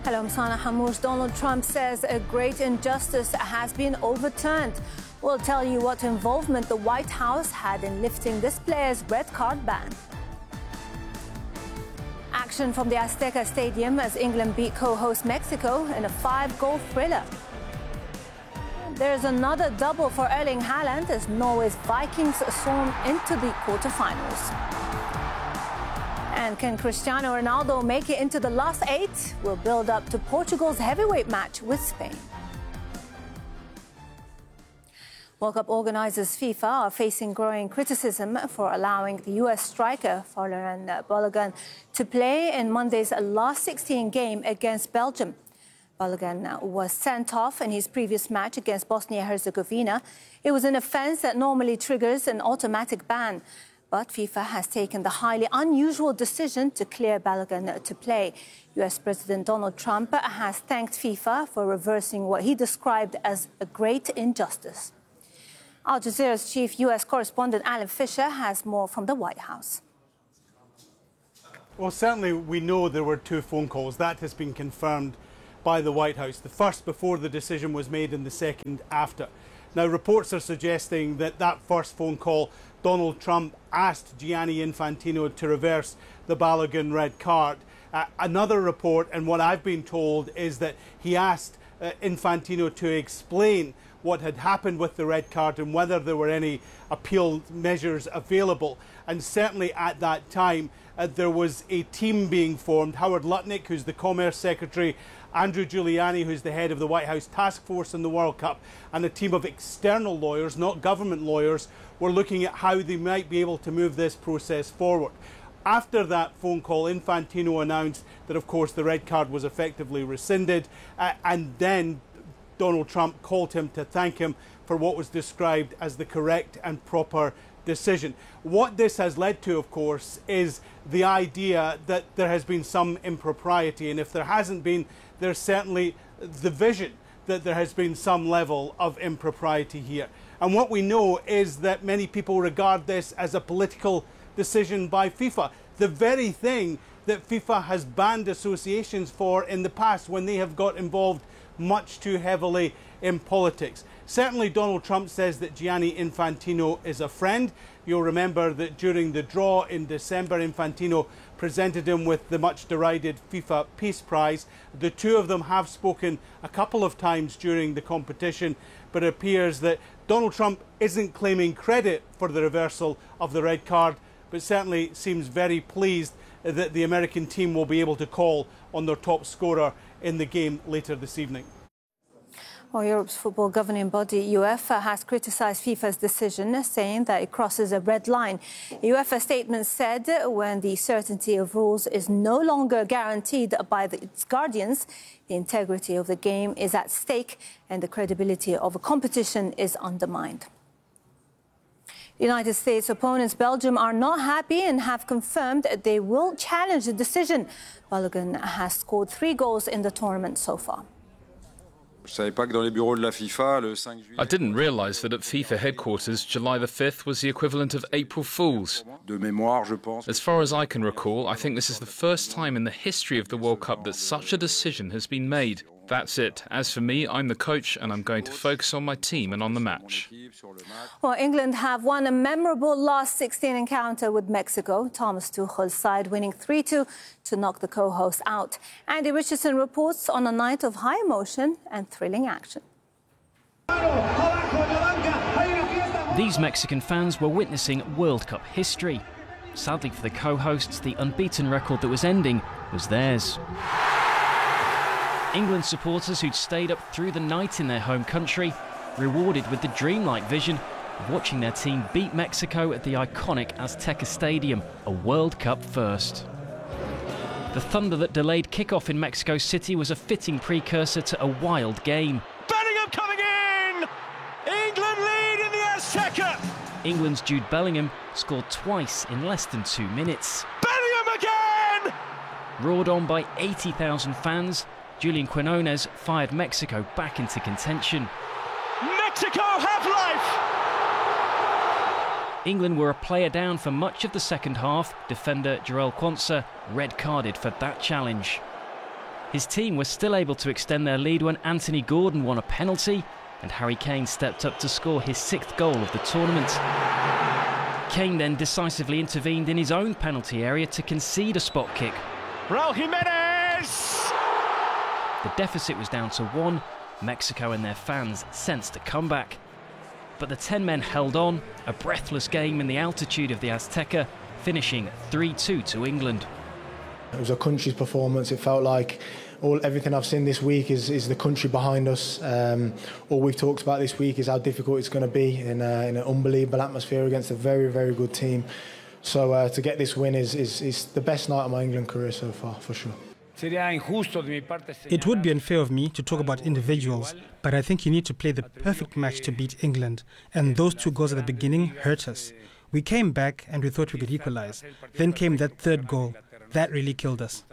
Hello, I'm Sana Hamouche. Donald Trump says a great injustice has been overturned. We'll tell you what involvement the White House had in lifting this player's red card ban. Action from the Azteca Stadium as England beat co-host Mexico in a 5-goal thriller. There's another double for Erling Haaland as Norway's Vikings storm into the quarterfinals. And can Cristiano Ronaldo make it into the last 8? We'll build up to Portugal's heavyweight match with Spain. World Cup organisers FIFA are facing growing criticism for allowing the US striker Folarin Balogun to play in Monday's last 16 game against Belgium. Balogun was sent off in his previous match against Bosnia-Herzegovina. It was an offence that normally triggers an automatic ban. But FIFA has taken the highly unusual decision to clear Balogun to play. US President Donald Trump has thanked FIFA for reversing what he described as a great injustice. Al Jazeera's chief US correspondent Alan Fisher has more from the White House. Well, certainly we know there were 2 phone calls. That has been confirmed by the White House. The first before the decision was made and the second after. Now, reports are suggesting that that first phone call, Donald Trump asked Gianni Infantino to reverse the Balogun red card. Another report, and what I've been told, is that he asked Infantino to explain what had happened with the red card and whether there were any appeal measures available. And certainly at that time, there was a team being formed. Howard Lutnick, who's the Commerce Secretary, Andrew Giuliani, who's the head of the White House Task Force in the World Cup, and a team of external lawyers, not government lawyers, were looking at how they might be able to move this process forward. After that phone call, Infantino announced that, of course, the red card was effectively rescinded, and then Donald Trump called him to thank him for what was described as the correct and proper decision. What this has led to, of course, is the idea that there has been some impropriety, and if there hasn't been, there's certainly the vision that there has been some level of impropriety here. And what we know is that many people regard this as a political decision by FIFA, the very thing that FIFA has banned associations for in the past when they have got involved much too heavily in politics. Certainly Donald Trump says that Gianni Infantino is a friend. You'll remember that during the draw in December, Infantino presented him with the much derided FIFA Peace Prize. The two of them have spoken a couple of times during the competition, but it appears that Donald Trump isn't claiming credit for the reversal of the red card, but certainly seems very pleased that the American team will be able to call on their top scorer in the game later this evening. Well, Europe's football governing body, UEFA, has criticised FIFA's decision, saying that it crosses a red line. A UEFA statement said when the certainty of rules is no longer guaranteed by its guardians, the integrity of the game is at stake and the credibility of a competition is undermined. United States opponents Belgium are not happy and have confirmed they will challenge the decision. Balogun has scored 3 goals in the tournament so far. I didn't realise that at FIFA headquarters, July the 5th was the equivalent of April Fool's. As far as I can recall, I think this is the first time in the history of the World Cup that such a decision has been made. That's it. As for me, I'm the coach and I'm going to focus on my team and on the match. Well, England have won a memorable last 16 encounter with Mexico. Thomas Tuchel's side winning 3-2 to knock the co-hosts out. Andy Richardson reports on a night of high emotion and thrilling action. These Mexican fans were witnessing World Cup history. Sadly for the co-hosts, the unbeaten record that was ending was theirs. England supporters who'd stayed up through the night in their home country, rewarded with the dreamlike vision of watching their team beat Mexico at the iconic Azteca Stadium, a World Cup first. The thunder that delayed kickoff in Mexico City was a fitting precursor to a wild game. Bellingham coming in! England lead in the Azteca! England's Jude Bellingham scored twice in less than 2 minutes. Bellingham again! Roared on by 80,000 fans, Julian Quinones fired Mexico back into contention. Mexico have life! England were a player down for much of the second half. Defender Jarell Quansah red-carded for that challenge. His team was still able to extend their lead when Anthony Gordon won a penalty and Harry Kane stepped up to score his 6th goal of the tournament. Kane then decisively intervened in his own penalty area to concede a spot kick. Raúl Jiménez! The deficit was down to 1. Mexico and their fans sensed a comeback. But the 10 men held on, a breathless game in the altitude of the Azteca, finishing 3-2 to England. It was a country's performance. It felt like everything I've seen this week is the country behind us. All we've talked about this week is how difficult it's going to be in an unbelievable atmosphere against a very, very good team. So to get this win is the best night of my England career so far, for sure. It would be unfair of me to talk about individuals, but I think you need to play the perfect match to beat England. And those 2 goals at the beginning hurt us. We came back and we thought we could equalise. Then came that 3rd goal. That really killed us.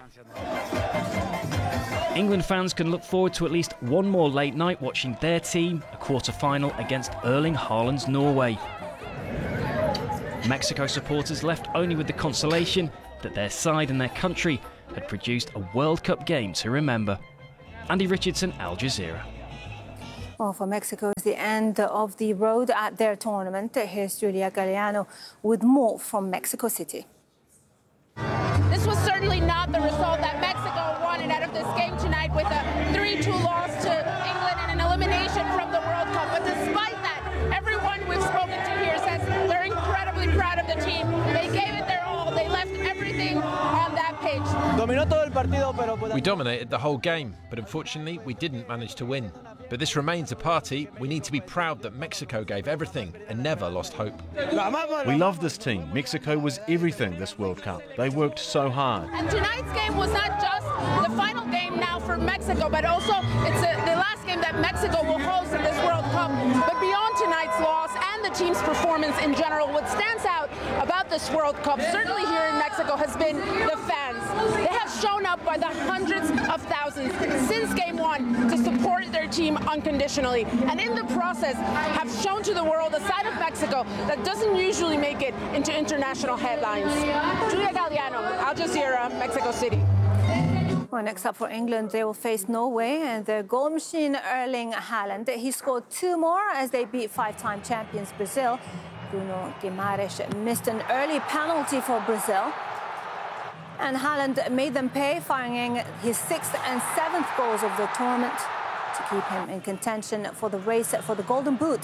England fans can look forward to at least one more late night watching their team, a quarter-final against Erling Haaland's Norway. Mexico supporters left only with the consolation that their side and their country had produced a World Cup game to remember. Andy Richardson, Al Jazeera. Well, for Mexico, it's the end of the road at their tournament. Here's Julia Galliano with more from Mexico City. This was certainly not the result that Mexico wanted out of this game tonight with a 3-2 loss to England and an elimination from the World Cup. But despite that, everyone we've spoken to here says they're incredibly proud of the team. They gave it their all. They left everything on that pitch. We dominated the whole game, but unfortunately we didn't manage to win. But this remains a party. We need to be proud that Mexico gave everything and never lost hope. We love this team. Mexico was everything this World Cup. They worked so hard. And tonight's game was not just the final game now for Mexico, but also it's the last game that Mexico will host in this World Cup. But beyond tonight's loss and the team's performance in general, what stands out about this World Cup, certainly here in Mexico, has been the fans. They have shown up by the hundreds of thousands since game 1 to support their team unconditionally, and in the process have shown to the world a side of Mexico that doesn't usually make it into international headlines. Julia Galliano, Al Jazeera, Mexico City. Well, next up for England, they will face Norway and their goal machine Erling Haaland. He scored 2 more as they beat 5-time champions Brazil. Bruno Guimaraes missed an early penalty for Brazil. And Haaland made them pay, firing his 6th and 7th goals of the tournament to keep him in contention for the race for the Golden Boot.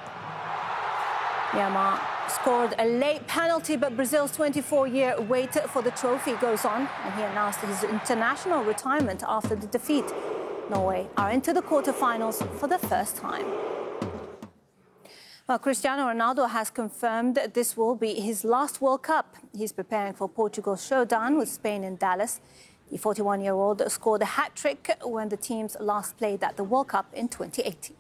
Neymar scored a late penalty, but Brazil's 24-year wait for the trophy goes on, and he announced his international retirement after the defeat. Norway are into the quarterfinals for the first time. Well, Cristiano Ronaldo has confirmed that this will be his last World Cup. He's preparing for Portugal's showdown with Spain in Dallas. The 41-year-old scored a hat-trick when the teams last played at the World Cup in 2018.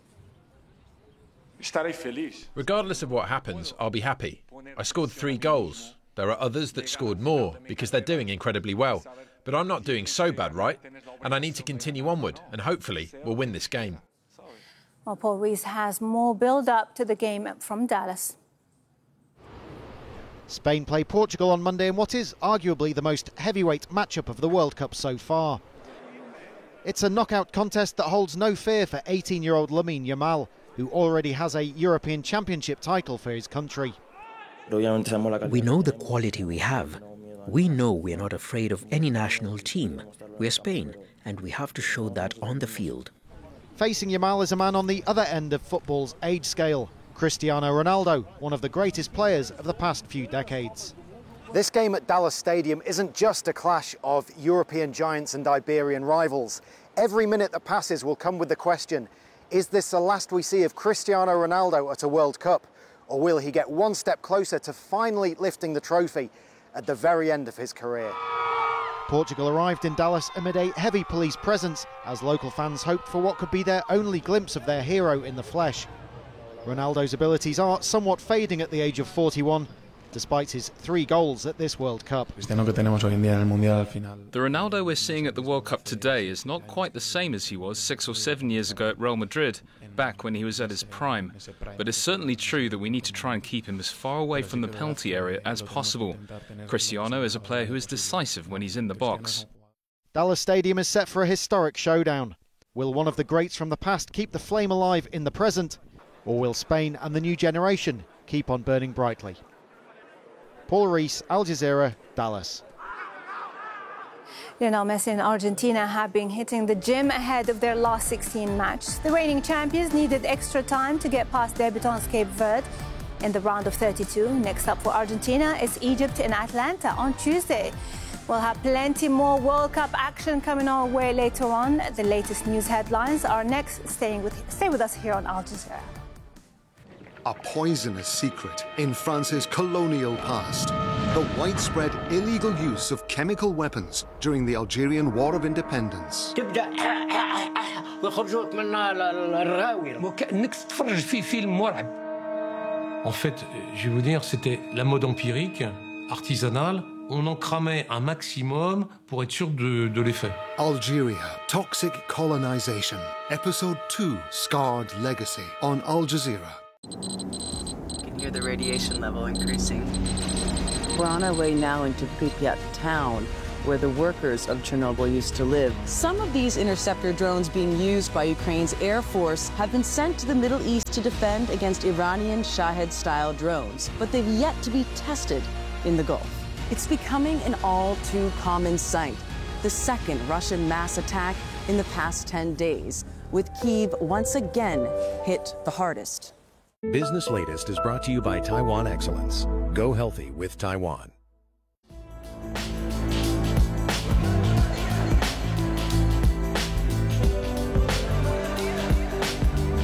Regardless of what happens, I'll be happy. I scored 3 goals. There are others that scored more because they're doing incredibly well. But I'm not doing so bad, right? And I need to continue onward, and hopefully we'll win this game. Well, Paul Rees has more build-up to the game from Dallas. Spain play Portugal on Monday in what is arguably the most heavyweight matchup of the World Cup so far. It's a knockout contest that holds no fear for 18-year-old Lamine Yamal, who already has a European Championship title for his country. We know the quality we have. We know we are not afraid of any national team. We are Spain, and we have to show that on the field. Facing Yamal is a man on the other end of football's age scale, Cristiano Ronaldo, one of the greatest players of the past few decades. This game at Dallas Stadium isn't just a clash of European giants and Iberian rivals. Every minute that passes will come with the question, is this the last we see of Cristiano Ronaldo at a World Cup? Or will he get one step closer to finally lifting the trophy at the very end of his career? Portugal arrived in Dallas amid a heavy police presence as local fans hoped for what could be their only glimpse of their hero in the flesh. Ronaldo's abilities are somewhat fading at the age of 41, despite his 3 goals at this World Cup. The Ronaldo we're seeing at the World Cup today is not quite the same as he was 6 or 7 years ago at Real Madrid, back when he was at his prime. But it's certainly true that we need to try and keep him as far away from the penalty area as possible. Cristiano is a player who is decisive when he's in the box. Dallas Stadium is set for a historic showdown. Will one of the greats from the past keep the flame alive in the present? Or will Spain and the new generation keep on burning brightly? Paul Rees, Al Jazeera, Dallas. Lionel Messi and Argentina have been hitting the gym ahead of their last 16 match. The reigning champions needed extra time to get past debutants Cape Verde in the round of 32. Next up for Argentina is Egypt in Atlanta on Tuesday. We'll have plenty more World Cup action coming our way later on. The latest news headlines are next. Stay with us here on Al Jazeera. A poisonous secret in France's colonial past. The widespread illegal use of chemical weapons during the Algerian War of Independence. En fait, je vais vous dire, c'était la mode empirique, artisanale. On en cramait un maximum pour être sûr de l'effet. Algeria, Toxic Colonization. Episode 2, Scarred Legacy on Al Jazeera. You can hear the radiation level increasing. We're on our way now into Pripyat town, where the workers of Chernobyl used to live. Some of these interceptor drones being used by Ukraine's Air Force have been sent to the Middle East to defend against Iranian Shahed-style drones, but they've yet to be tested in the Gulf. It's becoming an all-too-common sight. The second Russian mass attack in the past 10 days, with Kyiv once again hit the hardest. Business Latest is brought to you by Taiwan Excellence. Go healthy with Taiwan.